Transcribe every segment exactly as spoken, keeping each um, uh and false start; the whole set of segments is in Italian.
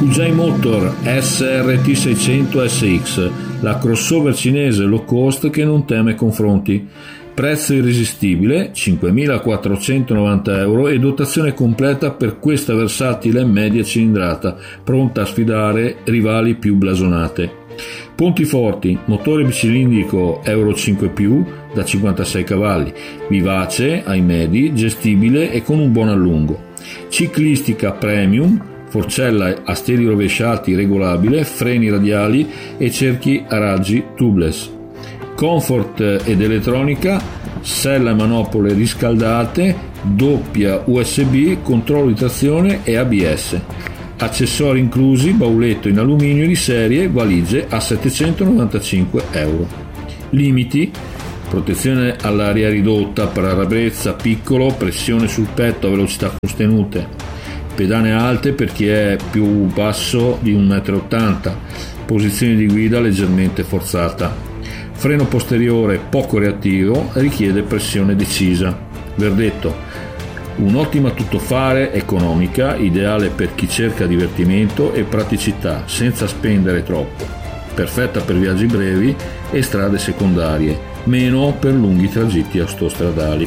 Q J Motor S R T seicento S X, la crossover cinese low cost che non teme confronti. Prezzo irresistibile, cinquemilaquattrocentonovanta euro e dotazione completa per questa versatile media cilindrata, pronta a sfidare rivali più blasonate. Ponti forti, motore bicilindrico Euro cinque più da cinquantasei cavalli, vivace ai medi, gestibile e con un buon allungo. Ciclistica premium, forcella a steli rovesciati regolabile, freni radiali e cerchi a raggi tubeless. Comfort ed elettronica, sella e manopole riscaldate, doppia U S B, controllo di trazione e A B S. Accessori inclusi, bauletto in alluminio di serie, valigie a settecentonovantacinque euro. Limiti: protezione all'aria ridotta, parabrezza piccolo, pressione sul petto a velocità sostenute, pedane alte per chi è più basso di un metro e ottanta, posizione di guida leggermente forzata. Freno posteriore poco reattivo, richiede pressione decisa. Verdetto: un'ottima tuttofare economica, ideale per chi cerca divertimento e praticità senza spendere troppo. Perfetta per viaggi brevi e strade secondarie, meno per lunghi tragitti autostradali.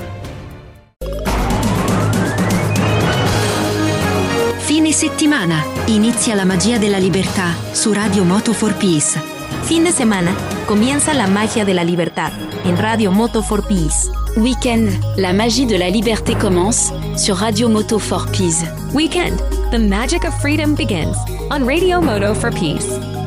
Fine settimana. Inizia la magia della libertà su Radio Moto for Peace. Fin de semana, comienza la magia de la libertad en Radio Moto for Peace. Weekend, la magie de la liberté commence sur Radio Moto for Peace. Weekend, the magic of freedom begins on Radio Moto for Peace.